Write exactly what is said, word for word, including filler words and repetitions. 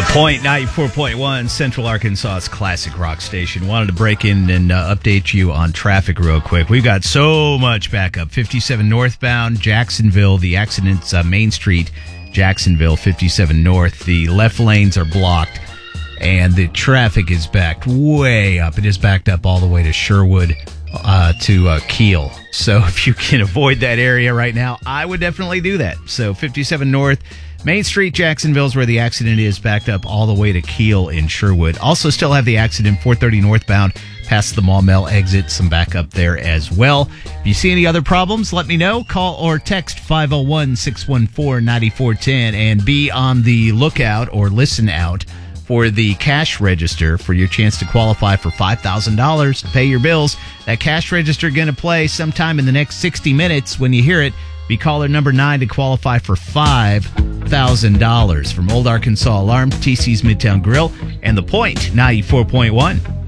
Point ninety-four point one, Central Arkansas's classic rock station. Wanted to break in and uh, update you on traffic real quick. We've got so much backup. fifty-seven northbound, Jacksonville, the accident's uh, Main Street, Jacksonville, fifty-seven north. The left lanes are blocked, and the traffic is backed way up. It is backed up all the way to Sherwood uh, to uh, Kiel. So if you can avoid that area right now, I would definitely do that. So fifty-seven north, Main Street, Jacksonville is where the accident is, backed up all the way to Kiel in Sherwood. Also still have the accident four thirty northbound past the Maumelle exit, some backup there as well. If you see any other problems, let me know. Call or text five oh one, six one four, nine four one oh and be on the lookout or listen out for the cash register for your chance to qualify for five thousand dollars to pay your bills. That cash register going to play sometime in the next sixty minutes. When you hear it, be caller number nine to qualify for five thousand dollars. From Old Arkansas Alarm, T C's Midtown Grill, and The Point ninety-four point one.